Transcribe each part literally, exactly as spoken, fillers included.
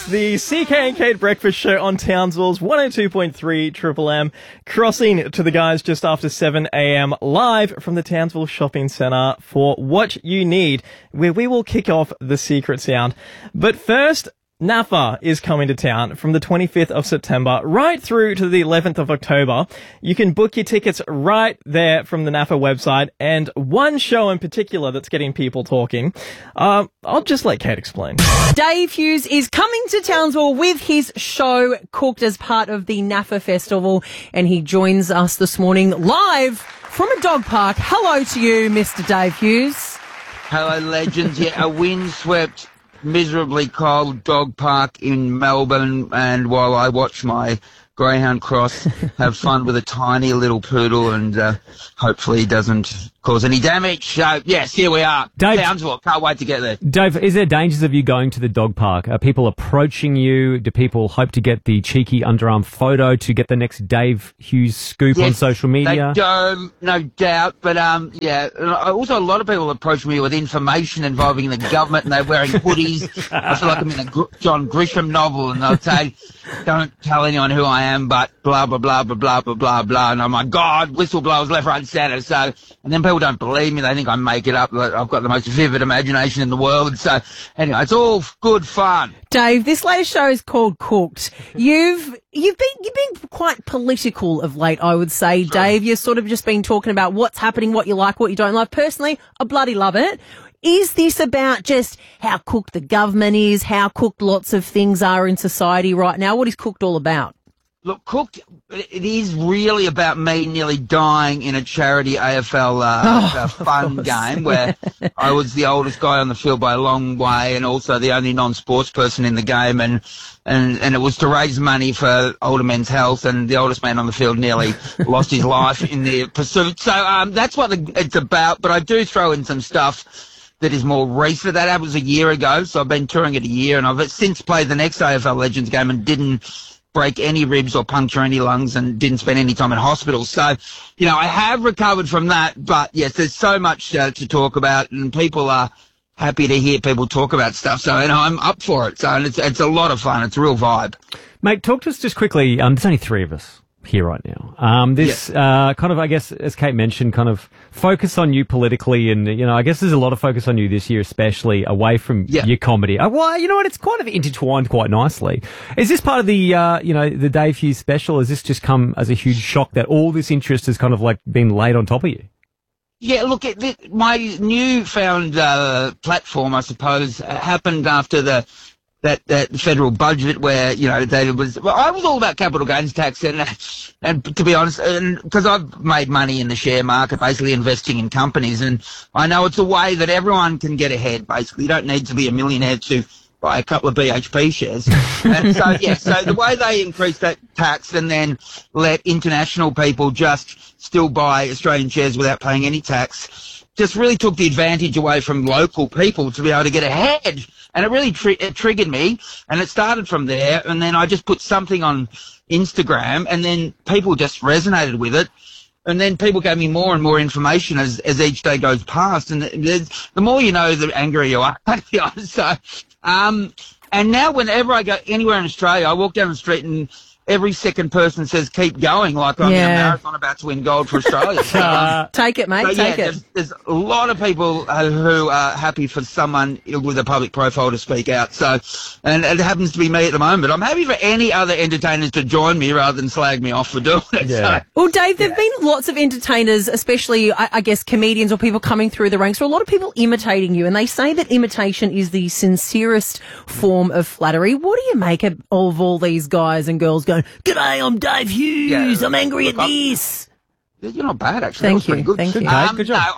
It's the C K and Kate Breakfast Show on Townsville's one oh two point three Triple M, crossing to the guys just after seven a.m. live from the Townsville Shopping Centre for What You Need, where we will kick off the secret sound. But first, NAFA is coming to town from the twenty-fifth of September right through to the eleventh of October. You can book your tickets right there from the NAFA website, and one show in particular that's getting people talking. Um, I'll just let Kate explain. Dave Hughes is coming to Townsville with his show Cooked as part of the NAFA Festival, and he joins us this morning live from a dog park. Hello to you, Mister Dave Hughes. Hello, legends. Yeah, a windswept, miserably cold dog park in Melbourne, and while I watch my greyhound cross, have fun with a tiny little poodle, and uh, hopefully he doesn't cause any damage. So, yes, here we are. Dave, Townsville, can't wait to get there. Dave, is there dangers of you going to the dog park? Are people approaching you? Do people hope to get the cheeky underarm photo to get the next Dave Hughes scoop Yes, on social media? They do, no doubt. But, um, yeah, also a lot of people approach me with information involving the government, and they're wearing hoodies. I feel like I'm in a Gr- John Grisham novel, and they'll say, don't tell anyone who I am, but blah, blah, blah, blah, blah, blah, blah, blah. And I'm like, God, whistleblowers left, right, and centre. So, and then people don't believe me. They think I make it up. I've got the most vivid imagination in the world. So, anyway, it's all good fun. Dave, this latest show is called Cooked. You've you've been you've been quite political of late, I would say, sure. Dave. You've sort of just been talking about what's happening, what you like, what you don't like. Personally, I bloody love it. Is this about just how cooked the government is, how cooked lots of things are in society right now? What is Cooked all about? Look, Cooked, it is really about me nearly dying in a charity A F L uh, Oh, uh, fun game where I was the oldest guy on the field by a long way, and also the only non-sports person in the game, and, and, and it was to raise money for older men's health, and the oldest man on the field nearly lost his life in the pursuit. So um, that's what the, it's about, but I do throw in some stuff that is more recent. That was a year ago, so I've been touring it a year, and I've since played the next A F L Legends game and didn't break any ribs or puncture any lungs and didn't spend any time in hospital. So, you know, I have recovered from that, but yes, there's so much uh, to talk about, and people are happy to hear people talk about stuff. So, you know, I'm up for it. So, and it's, it's a lot of fun. It's a real vibe. Mate, talk to us just quickly. Um, there's only three of us here right now. Um, this, yeah. uh, kind of, I guess, as Kate mentioned, kind of focus on you politically, and, you know, I guess there's a lot of focus on you this year, especially away from yeah. your comedy. Uh, well, you know what? It's kind of intertwined quite nicely. Is this part of the, uh, you know, the Dave Hughes special? Has this just come as a huge shock that all this interest has kind of like been laid on top of you? Yeah, look, it, it, my newfound uh, platform, I suppose, uh, happened after the That, that federal budget where, you know, they was, well, I was all about capital gains tax, and, and to be honest, and because I've made money in the share market, basically investing in companies, and I know it's a way that everyone can get ahead, basically. You don't need to be a millionaire to buy a couple of B H P shares. And so, yeah, so the way they increased that tax and then let international people just still buy Australian shares without paying any tax just really took the advantage away from local people to be able to get ahead. And it really tri- it triggered me, and it started from there. And then I just put something on Instagram, and then people just resonated with it. And then people gave me more and more information as, as each day goes past. And the, the more you know, the angrier you are. so, um, and now whenever I go anywhere in Australia, I walk down the street and every second person says, keep going, like I'm yeah. in a marathon about to win gold for Australia. So, um, take it, mate, so, take yeah, it. There's, there's a lot of people uh, who are happy for someone with a public profile to speak out. So, and it happens to be me at the moment. I'm happy for any other entertainers to join me rather than slag me off for doing it. Yeah. So, Well, Dave, there have been lots of entertainers, especially, I, I guess, comedians or people coming through the ranks, or a lot of people imitating you, and they say that imitation is the sincerest form of flattery. What do you make of, of all these guys and girls going, "G'day, I'm Dave Hughes, Yeah, I'm angry look, at I'm- this"? You're not bad, actually. Thank That was you, pretty good. thank you. Um, Good job. No,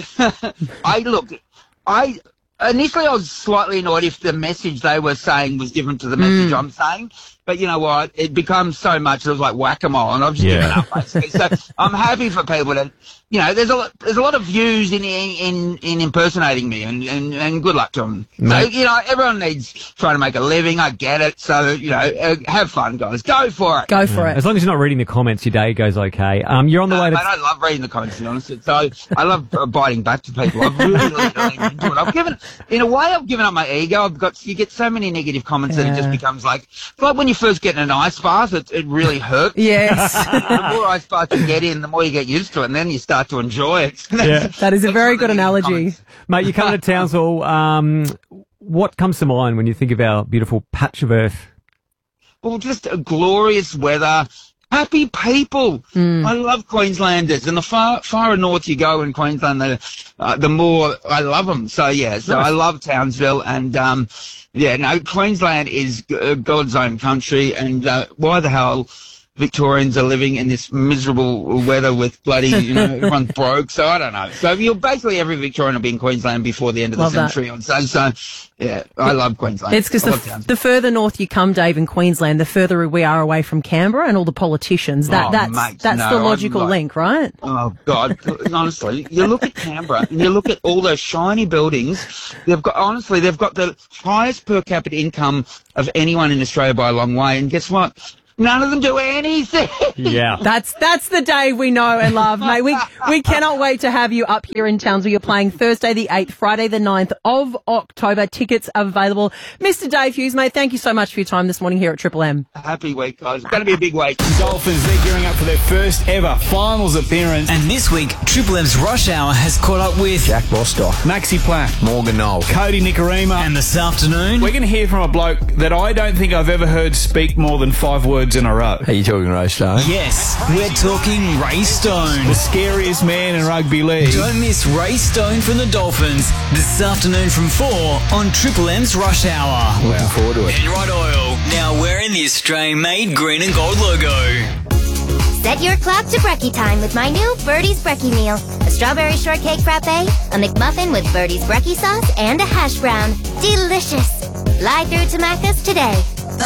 I, I look, I initially I was slightly annoyed if the message they were saying was different to the message Mm. I'm saying. But you know what? It becomes so much. It was like whack-a-mole, and I've just Yeah. given up, basically. So I'm happy for people that, you know, there's a lot, there's a lot of views in in in impersonating me, and, and, and good luck to them. So, Mate. you know, everyone needs trying to make a living. I get it. So, you know, uh, have fun, guys. Go for it. Go for As it. long as you're not reading the comments, your day goes okay. Um, you're on the No, way to. mate, I love reading the comments, to be honest. So I love uh, biting back to people. I've really, really, really into it. I've given, in a way, I've given up my ego. I've got, you get so many negative comments that it just Yeah. becomes like, it's like when you first get in an ice bath, it, it really hurts. Yes. The more ice baths you get in, the more you get used to it, and then you start to enjoy it. Yeah. That is a That's very one of good the analogy. comments. Mate, you come to Townsville. Um, what comes to mind when you think of our beautiful patch of earth? Well, just a glorious weather, happy people. I love Queenslanders, and the far far north you go in Queensland, the uh, the more I love them. So yeah, so Nice. I love Townsville, and um, yeah, no, Queensland is g- uh, God's own country, and uh, why the hell Victorians are living in this miserable weather with bloody, you know, everyone's broke. So I don't know. So you'll basically every Victorian will be in Queensland before the end of Love the that. century. On so, so yeah, I love Queensland. It's because I the, love Townsville. the further north you come, Dave, in Queensland, the further we are away from Canberra and all the politicians. That Oh, that's mate, that's no, the I'm logical like- link, right? Oh God! Honestly, you look at Canberra and you look at all those shiny buildings. They've got honestly, they've got the highest per capita income of anyone in Australia by a long way. And guess what? None of them do anything. Yeah. That's that's the Dave we know and love, mate. We we cannot wait to have you up here in Townsville. You're playing Thursday the eighth, Friday the ninth of October. Tickets available. Mister Dave Hughes, mate, thank you so much for your time this morning here at Triple M. Happy week, guys. It's going to be a big week. Dolphins, they're gearing up for their first ever finals appearance. And this week, Triple M's Rush Hour has caught up with. Jack Bostock, Maxi Platt, Morgan Knoll, Cody Nicarima. And this afternoon, We're going to hear from a bloke that I don't think I've ever heard speak more than five words in a row. How you talking, Ray Stone? yes, we're talking Ray Stone. The scariest man in rugby league. Don't miss Ray Stone from the Dolphins this afternoon from four on Triple M's Rush Hour. Looking forward to it. Enrite Oil, now wearing the Australian-made green and gold logo. Set your clock to brekkie time with my new Birdie's Brekkie meal. A strawberry shortcake frappe, a McMuffin with Birdie's Brekkie sauce, and a hash brown. Delicious. Fly through to Macca's today.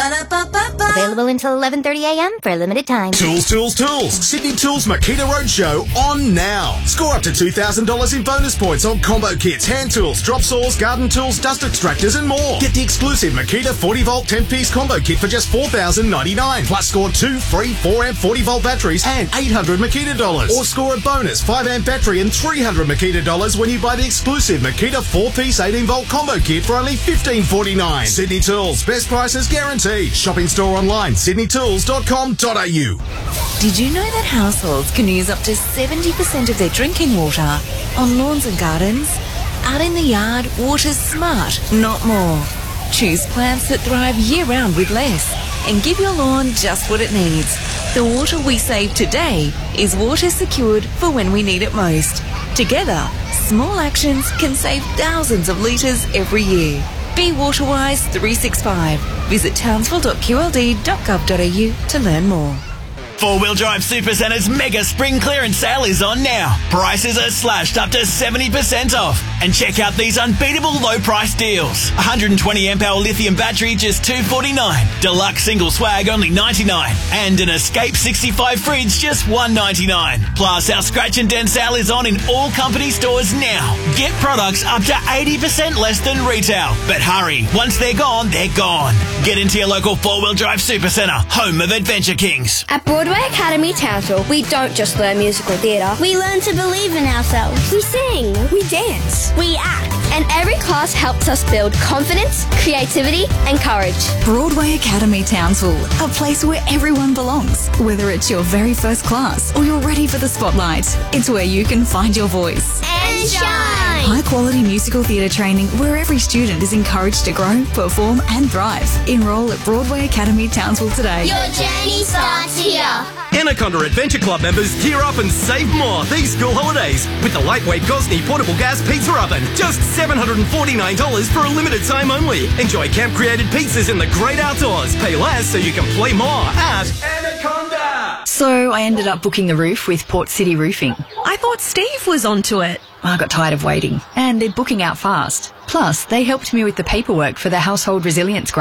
Available until eleven thirty a.m. for a limited time. Tools, Tools, Tools. Sydney Tools Makita Roadshow on now. Score up to two thousand dollars in bonus points on combo kits, hand tools, drop saws, garden tools, dust extractors and more. Get the exclusive Makita forty volt ten piece combo kit for just four thousand ninety-nine dollars. Plus score two free four amp forty volt batteries and eight hundred Makita dollars. Or score a bonus five amp battery and three hundred Makita dollars when you buy the exclusive Makita four piece eighteen volt combo kit for only fifteen forty-nine. Sydney Tools. Best prices guaranteed. Shopping store online, sydney tools dot com dot a u. Did you know that households can use up to seventy percent of their drinking water on lawns and gardens? Out in the yard, water's smart, not more. Choose plants that thrive year-round with less and give your lawn just what it needs. The water we save today is water secured for when we need it most. Together, small actions can save thousands of litres every year. Be Waterwise three sixty-five. Visit townsville dot q l d dot gov dot a u to learn more. Four-Wheel Drive Supercenter's mega spring clearance sale is on now. Prices are slashed up to seventy percent off. And check out these unbeatable low-price deals. one hundred twenty amp hour lithium battery just two forty-nine. Deluxe single swag only ninety-nine. And an Escape sixty-five fridge just one ninety-nine. Plus, our scratch and dent sale is on in all company stores now. Get products up to eighty percent less than retail. But hurry, once they're gone, they're gone. Get into your local Four-Wheel Drive Supercenter, home of Adventure Kings. At Broadway Academy Townsville, we don't just learn musical theatre. We learn to believe in ourselves. We sing. We dance. We act. And every class helps us build confidence, creativity, and courage. Broadway Academy Townsville, a place where everyone belongs. Whether it's your very first class or you're ready for the spotlight, it's where you can find your voice. And shine! High quality musical theatre training where every student is encouraged to grow, perform and thrive. Enrol at Broadway Academy Townsville today. Your journey starts here. Anaconda Adventure Club members gear up and save more these school holidays with the lightweight Gosney portable gas pizza oven. Just seven hundred forty-nine dollars for a limited time only. Enjoy camp-created pizzas in the great outdoors. Pay less so you can play more at Anaconda. So I ended up booking the roof with Port City Roofing. I thought Steve was onto it. I got tired of waiting, and they're booking out fast. Plus, they helped me with the paperwork for the Household Resilience Grant.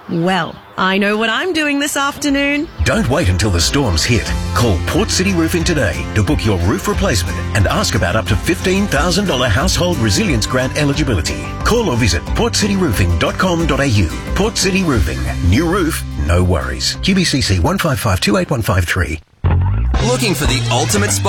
Well, I know what I'm doing this afternoon. Don't wait until the storms hit. Call Port City Roofing today to book your roof replacement and ask about up to fifteen thousand dollars household resilience grant eligibility. Call or visit port city roofing dot com dot a u. Port City Roofing. New roof, no worries. Q B C C one five five two eight one five three. Looking for the ultimate spot